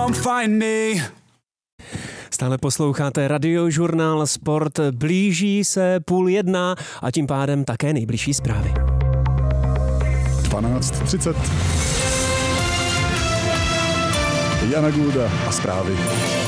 won't find me. Stále posloucháte Radiožurnál Sport, blíží se 12:30 a tím pádem také nejbližší zprávy. 12:30. Jana Gulda a zprávy.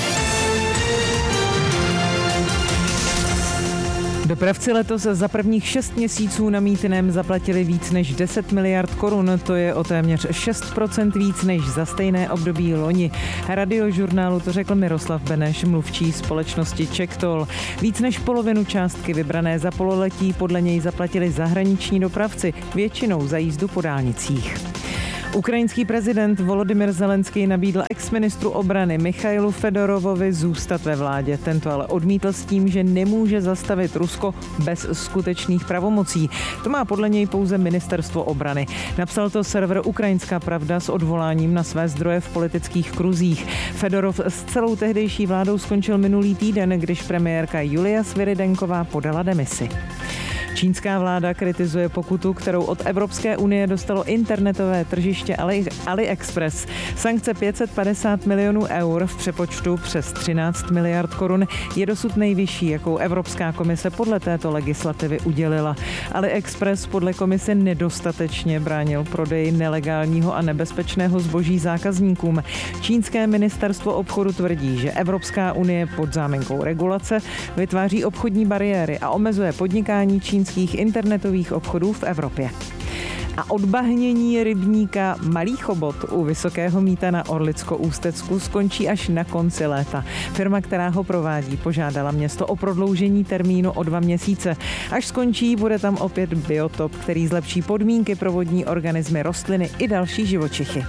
Dopravci letos za prvních 6 měsíců na mýtném zaplatili víc než 10 miliard korun, to je o téměř 6% víc než za stejné období loni. Radiožurnálu to řekl Miroslav Beneš, mluvčí společnosti CzechToll. Víc než polovinu částky vybrané za pololetí podle něj zaplatili zahraniční dopravci, většinou za jízdu po dálnicích. Ukrajinský prezident Volodymyr Zelenský nabídl exministru obrany Michailu Fedorovovi zůstat ve vládě. Tento ale odmítl s tím, že nemůže zastavit Rusko bez skutečných pravomocí. To má podle něj pouze ministerstvo obrany. Napsal to server Ukrajinská pravda s odvoláním na své zdroje v politických kruzích. Fedorov s celou tehdejší vládou skončil minulý týden, když premiérka Julia Sviridenková podala demisi. Čínská vláda kritizuje pokutu, kterou od Evropské unie dostalo internetové tržiště AliExpress. Sankce 550 milionů eur v přepočtu přes 13 miliard korun je dosud nejvyšší, jakou Evropská komise podle této legislativy udělila. AliExpress podle komise nedostatečně bránil prodeji nelegálního a nebezpečného zboží zákazníkům. Čínské ministerstvo obchodu tvrdí, že Evropská unie pod záminkou regulace vytváří obchodní bariéry a omezuje podnikání čínských internetových obchodů v Evropě. A odbahnění rybníka Malý Chobot u Vysokého Mýta na Orlicko-Ústecku skončí až na konci léta. Firma, která ho provádí, požádala město o prodloužení termínu o 2 měsíce. Až skončí, bude tam opět biotop, který zlepší podmínky pro vodní organismy, rostliny i další živočichy.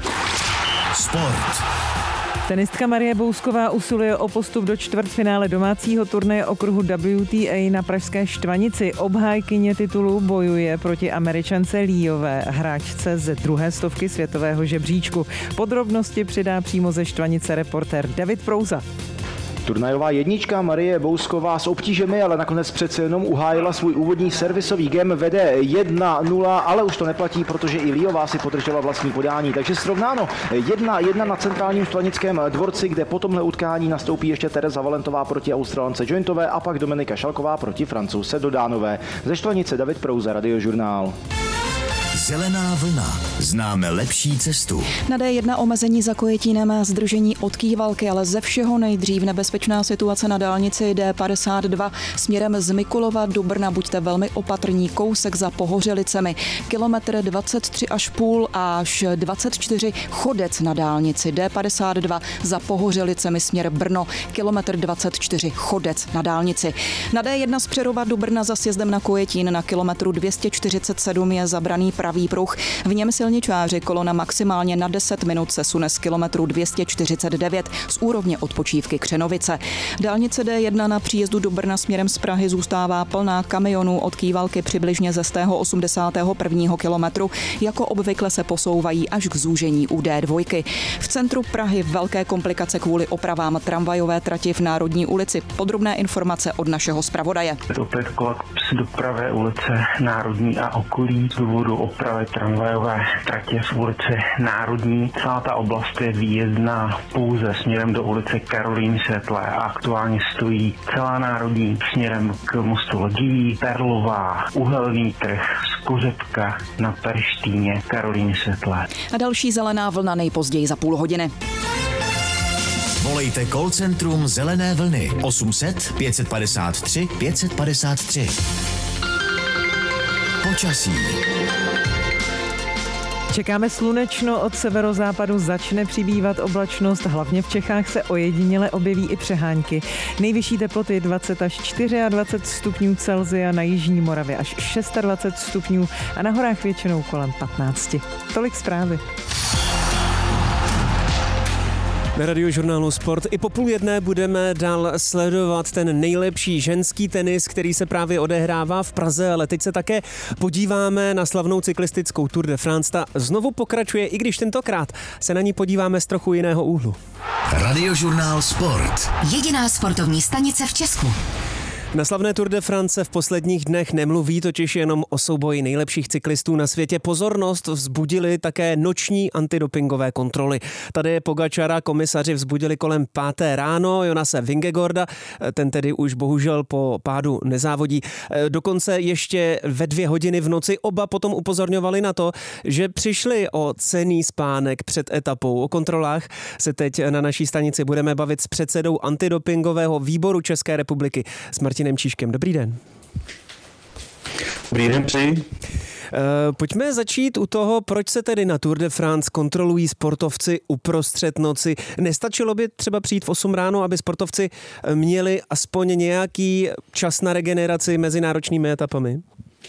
Sport. Tenistka Marie Bousková usiluje o postup do čtvrtfinále domácího turnaje okruhu WTA na pražské Štvanici. Obhájkyně titulu bojuje proti Američance Líové, hráčce ze 2. stovky světového žebříčku. Podrobnosti přidá přímo ze Štvanice reportér David Prouza. Turnajová jednička Marie Bousková s obtížemi, ale nakonec přece jenom uhájila svůj úvodní servisový game, vede 1-0, ale už to neplatí, protože i Líová si podržela vlastní podání, takže srovnáno 1-1 na centrálním štvanickém dvorci, kde po tomhle utkání nastoupí ještě Tereza Valentová proti Australance Jointové a pak Dominika Šalková proti Francouzce Dodánové. Ze Štvanice David Prouza, Radiožurnál. Zelená vlna. Známe lepší cestu. Na D1 omezení za Kojetínem a zdržení od Kývalky, ale ze všeho nejdřív nebezpečná situace na dálnici D52 směrem z Mikulova do Brna. Buďte velmi opatrní, kousek za Pohořelicemi. Kilometr 23,5 až 24 chodec na dálnici D52 za Pohořelicemi směr Brno. Kilometr 24 chodec na dálnici. Na D1 z Přerova do Brna za sjezdem na Kojetín na kilometru 247 je zabraný pravý pruh. V něm silničáři, kolona maximálně na 10 minut se sune z kilometru 249 z úrovně odpočívky Křenovice. Dálnice D1 na příjezdu do Brna směrem z Prahy zůstává plná kamionů od Kývalky přibližně ze 181. kilometru. Jako obvykle se posouvají až k zúžení u D2. V centru Prahy velké komplikace kvůli opravám tramvajové trati v Národní ulici. Podrobné informace od našeho zpravodaje. Opět kolaps dopravy ulice Národní a okolí z důvodu opravy tramvajové tratě v ulici Národní. Celá ta oblast je výjezdná pouze směrem do ulice Karolíny Světlé a aktuálně stojí celá Národní směrem k mostu Lodí, Perlová, Uhelný trh, Skořepka na Perštýně, Karolíny Světlé. A další zelená vlna nejpozději za půl hodiny. Volejte call centrum Zelené vlny 800 553 553. Počasí. Čekáme slunečno, od severozápadu začne přibývat oblačnost, hlavně v Čechách se ojediněle objeví i přehánky. Nejvyšší teploty 20 až 24 stupňů Celsia, na jižní Moravě až 26 stupňů a na horách většinou kolem 15. Tolik zprávy. Na Radiožurnálu Sport i po 12:30 budeme dál sledovat ten nejlepší ženský tenis, který se právě odehrává v Praze, ale teď se také podíváme na slavnou cyklistickou Tour de France. Ta znovu pokračuje, i když tentokrát se na ní podíváme z trochu jiného úhlu. Radiožurnál Sport. Jediná sportovní stanice v Česku. Na slavné Tour de France v posledních dnech nemluví totiž jenom o souboji nejlepších cyklistů na světě. Pozornost vzbudili také noční antidopingové kontroly. Tady Pogačara komisaři vzbudili kolem 5. ráno, Jonase Vingegaarda, ten tedy už bohužel po pádu nezávodí. Dokonce ještě ve 2 hodiny v noci oba potom upozorňovali na to, že přišli o cenný spánek před etapou. O kontrolách se teď na naší stanici budeme bavit s předsedou antidopingového výboru České republiky, s Martinem Čížkem. Dobrý den. Dobrý den, přeji. Pojďme začít u toho, proč se tedy na Tour de France kontrolují sportovci uprostřed noci. Nestačilo by třeba přijít v 8 ráno, aby sportovci měli aspoň nějaký čas na regeneraci mezi náročnými etapami?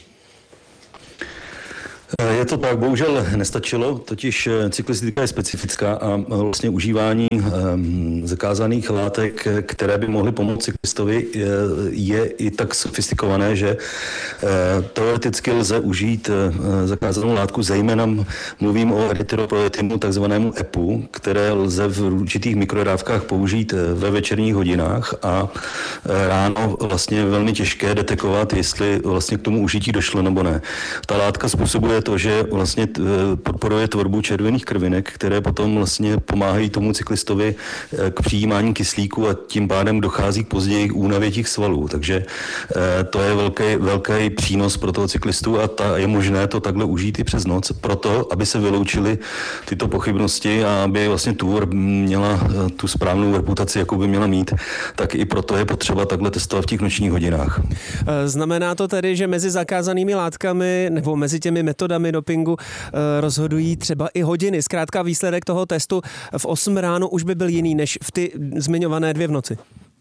Je to tak, bohužel nestačilo, totiž cyklistika je specifická a vlastně užívání zakázaných látek, které by mohly pomoct cyklistovi, je i tak sofistikované, že teoreticky lze užít zakázanou látku, zejména mluvím o erythropoietinu, takzvanému EPU, které lze v určitých mikrodávkách použít ve večerních hodinách a ráno vlastně je velmi těžké detekovat, jestli vlastně k tomu užití došlo nebo ne. Ta látka způsobuje to, že vlastně podporuje tvorbu červených krvinek, které potom vlastně pomáhají tomu cyklistovi k přijímání kyslíku a tím pádem dochází později k únavě těch svalů. Takže to je velký přínos pro toho cyklistu a je možné to takhle užít i přes noc, proto, aby se vyloučily tyto pochybnosti a aby vlastně Tour měla tu správnou reputaci, jakou by měla mít, tak i proto je potřeba takhle testovat v těch nočních hodinách. Znamená to tedy, že mezi zakázanými látkami nebo mezi těmi metodami dopingu rozhodují třeba i hodiny. Zkrátka výsledek toho testu v 8 ráno už by byl jiný než v ty zmiňované 2 v noci.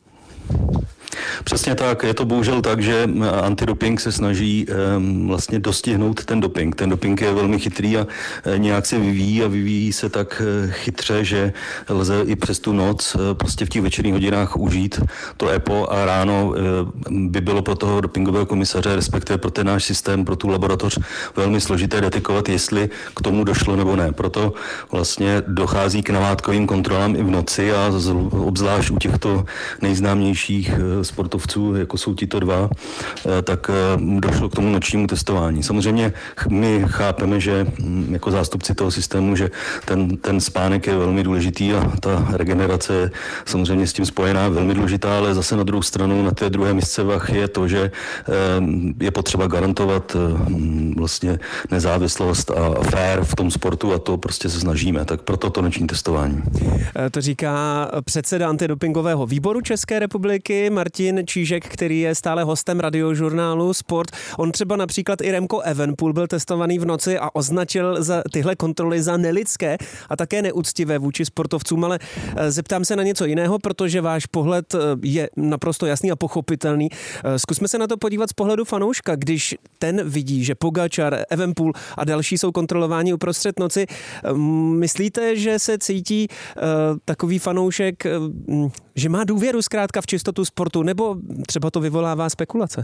Přesně tak, je to bohužel tak, že antidoping se snaží vlastně dostihnout ten doping. Ten doping je velmi chytrý a nějak se vyvíjí se tak chytře, že lze i přes tu noc prostě v těch večerních hodinách užít to EPO a ráno by bylo pro toho dopingového komisaře, respektive pro ten náš systém, pro tu laboratoř velmi složité detekovat, jestli k tomu došlo nebo ne. Proto vlastně dochází k namátkovým kontrolám i v noci a obzvlášť u těchto nejznámějších sportovců, jako jsou tito 2, tak došlo k tomu nočnímu testování. Samozřejmě my chápeme, že jako zástupci toho systému, že ten spánek je velmi důležitý a ta regenerace je samozřejmě s tím spojená, velmi důležitá, ale zase na druhou stranu na té druhé misce vah je to, že je potřeba garantovat vlastně nezávislost a fér v tom sportu a to prostě se snažíme, tak proto to noční testování. To říká předseda antidopingového výboru České republiky Martin Čížek, který je stále hostem radiožurnálu Sport. On třeba například i Remco Evenepoel byl testovaný v noci a označil za tyhle kontroly za nelidské a také neúctivé vůči sportovcům, ale zeptám se na něco jiného, protože váš pohled je naprosto jasný a pochopitelný. Zkusme se na to podívat z pohledu fanouška, když ten vidí, že Pogačar, Evenepoel a další jsou kontrolováni uprostřed noci. Myslíte, že se cítí takový fanoušek, že má důvěru zkrátka v čistotu sportu, nebo třeba to vyvolává spekulace?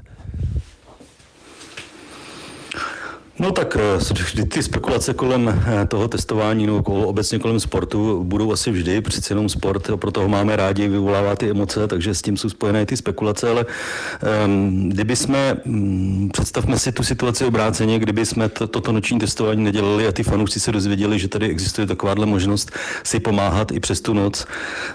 No tak ty spekulace kolem toho testování nebo obecně kolem sportu budou asi vždy, přeci jenom sport, proto ho máme rádi, vyvolává ty emoce, takže s tím jsou spojené ty spekulace, ale kdyby jsme, představme si tu situaci obráceně, kdyby jsme toto noční testování nedělali a ty fanoušci se dozvěděli, že tady existuje takováhle možnost si pomáhat i přes tu noc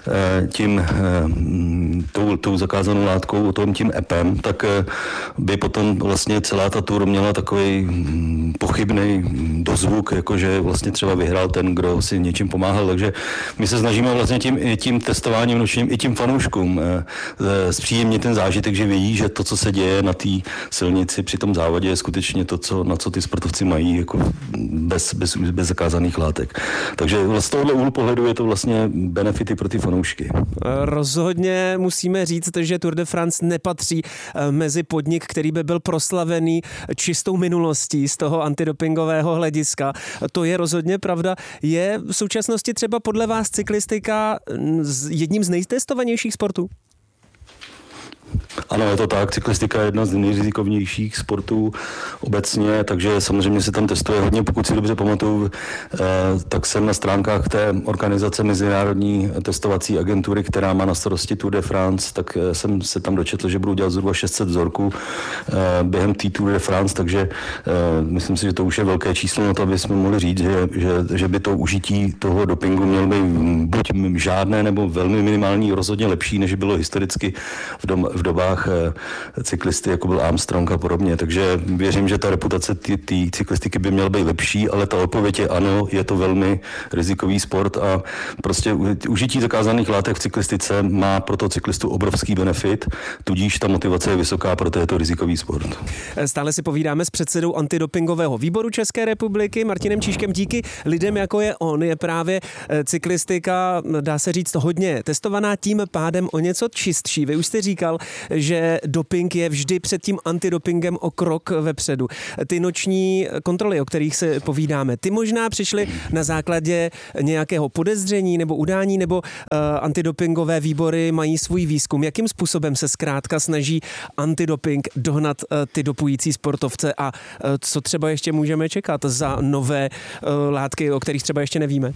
tou zakázanou látkou, tím EPem, tak by potom vlastně celá ta Tour měla takovej pochybný dozvuk, jakože vlastně třeba vyhrál ten, kdo si něčím pomáhal, takže my se snažíme vlastně tím testováním nočním i tím fanouškům zpříjemnit ten zážitek, že vědí, že to, co se děje na té silnici při tom závodě, je skutečně to, na co ty sportovci mají, jako bez zakázaných látek. Takže z tohohle úhlu pohledu je to vlastně benefity pro ty fanoušky. Rozhodně musíme říct, že Tour de France nepatří mezi podnik, který by byl proslavený čistou minulostí z toho antidopingového hlediska. To je rozhodně pravda. Je v současnosti třeba podle vás cyklistika jedním z nejtestovanějších sportů? Ano, je to tak. Cyklistika je jedna z nejrizikovnějších sportů obecně, takže samozřejmě se tam testuje hodně. Pokud si dobře pamatuju, tak jsem na stránkách té organizace Mezinárodní testovací agentury, která má na starosti Tour de France, tak jsem se tam dočetl, že budou dělat zhruba 600 vzorků během té Tour de France, takže myslím si, že to už je velké číslo na to, aby jsme mohli říct, že by to užití toho dopingu mělo být buď žádné nebo velmi minimální, rozhodně lepší, než bylo historicky v dobách cyklisty, jako byl Armstrong a podobně. Takže věřím, že ta reputace té cyklistiky by měla být lepší, ale ta odpověď je ano, je to velmi rizikový sport a prostě užití zakázaných látek v cyklistice má pro toho cyklistu obrovský benefit, tudíž ta motivace je vysoká, proto je to rizikový sport. Stále si povídáme s předsedou antidopingového výboru České republiky Martinem Čížkem. Díky lidem, jako je on, je právě cyklistika, dá se říct, hodně testovaná, tím pádem o něco čistší. Vy už jste říkal, že doping je vždy před tím antidopingem o krok vepředu. Ty noční kontroly, o kterých se povídáme, ty možná přišly na základě nějakého podezření nebo udání, nebo antidopingové výbory mají svůj výzkum. Jakým způsobem se zkrátka snaží antidoping dohnat ty dopující sportovce a co třeba ještě můžeme čekat za nové látky, o kterých třeba ještě nevíme?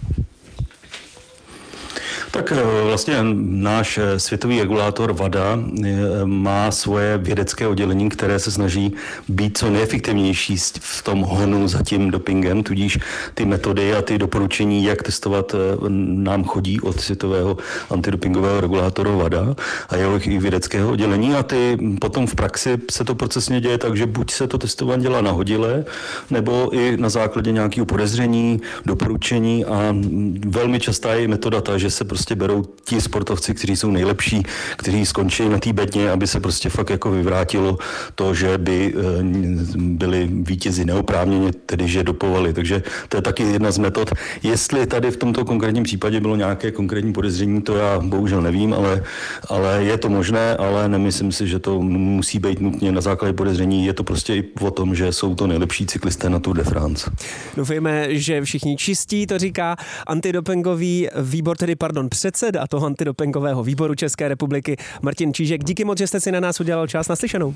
Tak vlastně náš světový regulátor WADA má svoje vědecké oddělení, které se snaží být co nejefektivnější v tom honu za tím dopingem, tudíž ty metody a ty doporučení, jak testovat, nám chodí od světového antidopingového regulátora WADA a jeho i vědeckého oddělení a ty potom v praxi se to procesně děje tak, že buď se to testování dělá nahodile, nebo i na základě nějakého podezření, doporučení a velmi častá je metoda ta, že se prostě berou ti sportovci, kteří jsou nejlepší, kteří skončí na té bedně, aby se prostě fakt jako vyvrátilo to, že by byli vítězi neoprávněně, tedy že dopovali. Takže to je taky jedna z metod. Jestli tady v tomto konkrétním případě bylo nějaké konkrétní podezření, to já bohužel nevím, ale je to možné, ale nemyslím si, že to musí být nutně na základě podezření. Je to prostě i o tom, že jsou to nejlepší cyklisté na Tour de France. Doufejme, že všichni čistí, to říká antidopingový výbor, předseda toho antidopingového výboru České republiky Martin Čížek. Díky moc, že jste si na nás udělal čas. Naslyšenou.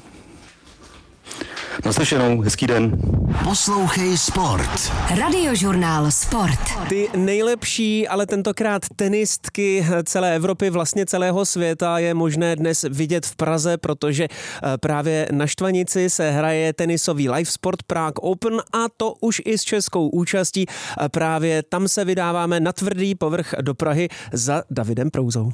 Naslyšenou, hezký den. Poslouchej sport. Radiožurnál Sport. Ty nejlepší, ale tentokrát tenistky celé Evropy, vlastně celého světa je možné dnes vidět v Praze, protože právě na Štvanici se hraje tenisový Live Sport Prague Open a to už i s českou účastí. Právě tam se vydáváme na tvrdý povrch do Prahy za Davidem Prouzou.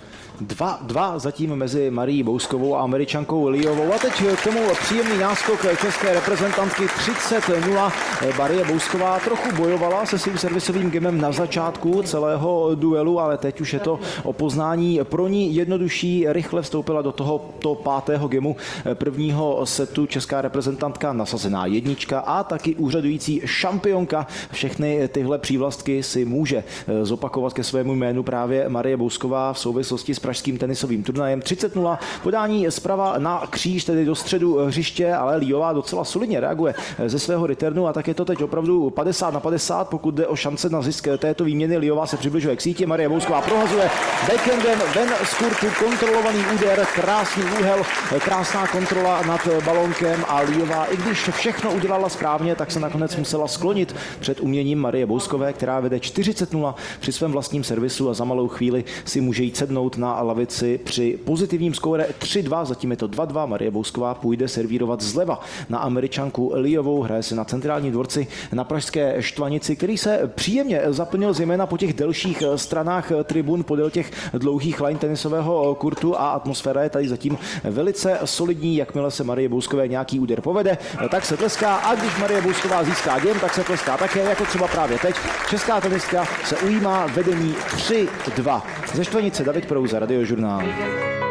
2-2 zatím mezi Marií Bouskovou a Američankou Liovou. A teď k tomu příjemný náskok české reprezentantky 30-0. Marie Bousková trochu bojovala se svým servisovým gemem na začátku celého duelu, ale teď už je to o poznání pro ní jednodušší. Rychle vstoupila do tohoto pátého gemu prvního setu česká reprezentantka, nasazená jednička a taky úřadující šampionka. Všechny tyhle přívlastky si může zopakovat ke svému jménu právě Marie Bousková v souvislosti s pražským tenisovým turnajem. 30-0, podání zprava na kříž, tedy do středu hřiště, ale Liová docela solidně reaguje ze svého returnu a tak je to teď opravdu 50-50, pokud jde o šance na zisk této výměny. Liová se přibližuje k síti, Marie Bousková prohazuje backhandem ven z kurtu, kontrolovaný úder, krásný úhel, krásná kontrola nad balónkem a Liová, i když všechno udělala správně, tak se nakonec musela sklonit před uměním Marie Bouskové, která vede 40-0 při svém vlastním servisu a za malou chvíli si může jít sednout na lavici při pozitivním skóre 3-2, zatím je to 2-2. Marie Bousková půjde servírovat zleva na Američanku Liovou, hraje se na centrálním dvorci na pražské Štvanici, který se příjemně zaplnil zejména po těch delších stranách tribun, podél těch dlouhých line tenisového kurtu a atmosféra je tady zatím velice solidní. Jakmile se Marie Bouskové nějaký úder povede, tak se tleská a když Marie Bousková získá game, tak se tleská také, jako třeba právě teď. Česká tenistka se ujímá vedení 3-2. Ze Štvanice David Prouza, Radiožurnál.